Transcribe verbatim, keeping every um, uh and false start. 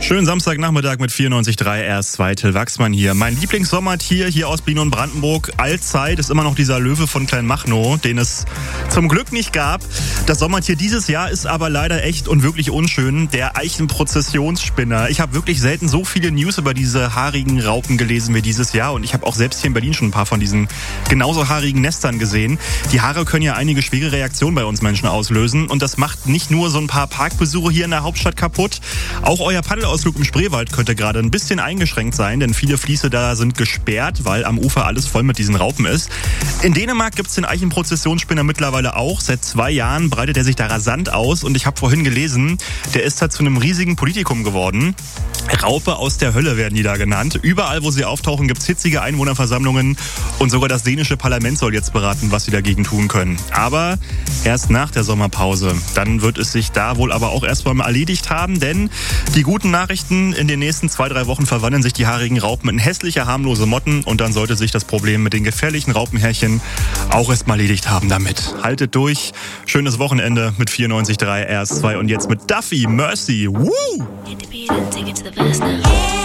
Schönen Samstagnachmittag mit vierundneunzig Komma drei R S zwei, Till Wachsmann hier. Mein Lieblingssommertier hier aus Berlin und Brandenburg, allzeit, ist immer noch dieser Löwe von Kleinmachnow, den es zum Glück nicht gab. Das Sommertier dieses Jahr ist aber leider echt und wirklich unschön, der Eichenprozessionsspinner. Ich habe wirklich selten so viele News über diese haarigen Raupen gelesen wie dieses Jahr und ich habe auch selbst hier in Berlin schon ein paar von diesen genauso haarigen Nestern gesehen. Die Haare können ja einige schwere Reaktionen bei uns Menschen auslösen und das macht nicht nur so ein paar Parkbesuche hier in der Hauptstadt kaputt. Auch euer Paddelausflug im Spreewald könnte gerade ein bisschen eingeschränkt sein, denn viele Fließe da sind gesperrt, weil am Ufer alles voll mit diesen Raupen ist. In Dänemark gibt es den Eichenprozessionsspinner mittlerweile auch. Seit zwei Jahren breitet er sich da rasant aus und ich habe vorhin gelesen, der ist da zu einem riesigen Politikum geworden. Raupe aus der Hölle werden die da genannt. Überall, wo sie auftauchen, gibt es hitzige Einwohnerversammlungen und sogar das dänische Parlament soll jetzt beraten, was sie dagegen tun können. Aber erst nach der Sommerpause. Dann wird es sich da wohl aber auch erstmal erledigt haben, denn die guten Nachrichten, in den nächsten zwei, drei Wochen verwandeln sich die haarigen Raupen in hässliche, harmlose Motten und dann sollte sich das Problem mit den gefährlichen Raupenherrchen auch erstmal erledigt haben damit. Haltet durch. Schönes Wochenende mit vierundneunzig Komma drei R S zwei und jetzt mit Duffy, Mercy. Woo!